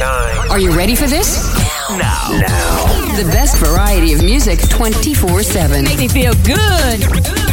9. Are you ready for this? Now. The best variety of music 24/7. Make me feel good.